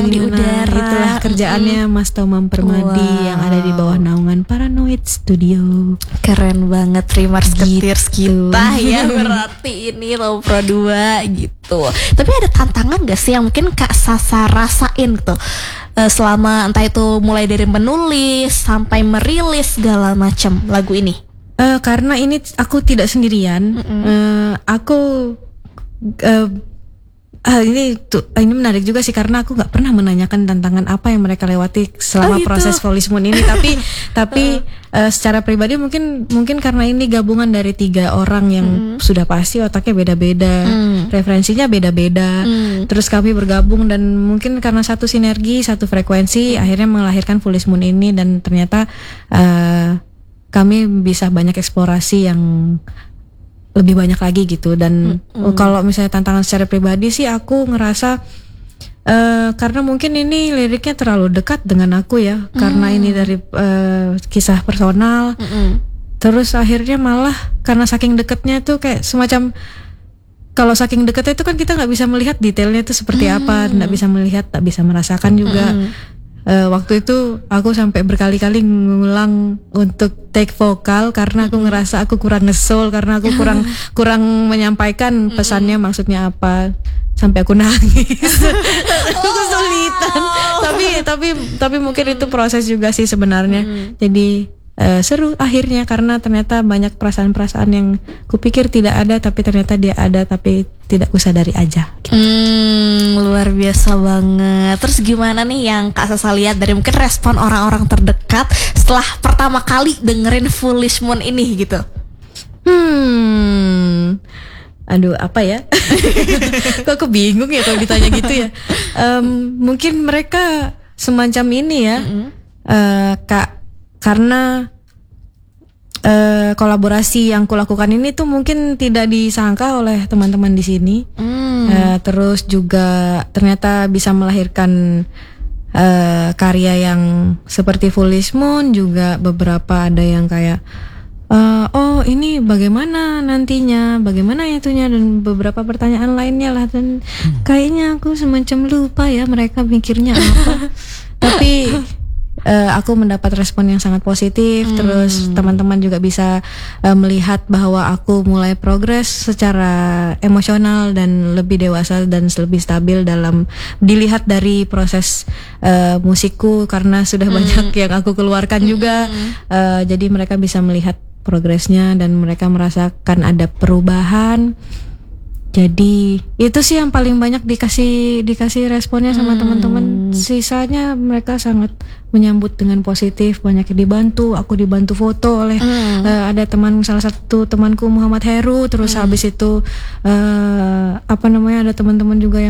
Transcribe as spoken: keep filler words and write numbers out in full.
di Nah, udara. itulah kerjaannya Mas Tomam Permadi Wow. yang ada di bawah naungan Paranoid Studio. Keren banget Dreamers Gitu. Ketirs kita ya berarti ini Low Pro dua gitu. Tapi ada tantangan gak sih yang mungkin Kak Sasa rasain gitu eh, selama entah itu mulai dari menulis sampai merilis segala macam lagu ini? Eh, karena ini aku tidak sendirian, eh, aku eh, ah, ini tuh ini menarik juga sih karena aku nggak pernah menanyakan tantangan apa yang mereka lewati selama Oh, gitu. proses Foolish Moon ini. Tapi tapi eh, secara pribadi mungkin mungkin karena ini gabungan dari tiga orang yang sudah pasti otaknya beda-beda, Mm. referensinya beda-beda. Mm. Terus kami bergabung dan mungkin karena satu sinergi, satu frekuensi akhirnya melahirkan Foolish Moon ini dan ternyata eh, kami bisa banyak eksplorasi yang lebih banyak lagi gitu. Dan Mm-mm. kalau misalnya tantangan secara pribadi sih aku ngerasa eh, karena mungkin ini liriknya terlalu dekat dengan aku ya, karena ini dari eh, kisah personal. Mm-mm. Terus akhirnya malah karena saking dekatnya tuh kayak semacam, kalau saking dekatnya itu kan kita nggak bisa melihat detailnya itu seperti apa, nggak bisa melihat, nggak bisa merasakan juga. Eh, waktu itu aku sampai berkali-kali ngulang untuk take vokal karena aku ngerasa aku kurang ngesoul, karena aku kurang kurang menyampaikan pesannya maksudnya apa, sampai aku nangis. Aku kesulitan. Tapi tapi tapi mungkin itu proses juga sih sebenarnya. Jadi eh, seru akhirnya karena ternyata banyak perasaan-perasaan yang kupikir tidak ada tapi ternyata dia ada, tapi tidak kusadari aja. Hmm, luar biasa banget. Terus gimana nih yang Kak Sasa lihat dari mungkin respon orang-orang terdekat setelah pertama kali dengerin Foolish Moon ini gitu? Hmm, aduh apa ya? Kok aku bingung ya kalau ditanya gitu ya. Em, mungkin mereka semacam ini ya, eh, Kak, karena eh, kolaborasi yang kulakukan ini tuh mungkin tidak disangka oleh teman-teman di sini. Hmm. Eh, terus juga ternyata bisa melahirkan eh, karya yang seperti Foolish Moon, juga beberapa ada yang kayak eh, oh ini bagaimana nantinya, bagaimana itunya, dan beberapa pertanyaan lainnya lah, dan kayaknya aku semacam lupa ya mereka mikirnya apa. Tapi Uh, aku mendapat respon yang sangat positif. Hmm. Terus teman-teman juga bisa uh, melihat bahwa aku mulai progres secara emosional dan lebih dewasa dan lebih stabil dalam dilihat dari proses uh, musikku, karena sudah Hmm. banyak yang aku keluarkan juga. Uh, jadi mereka bisa melihat progresnya dan mereka merasakan ada perubahan. Jadi itu sih yang paling banyak dikasih dikasih responnya sama teman-teman. Sisanya mereka sangat menyambut dengan positif, banyak yang dibantu. Aku dibantu foto oleh Hmm. eh, ada teman, salah satu temanku Muhammad Heru. Terus habis itu eh, apa namanya ada teman-teman juga yang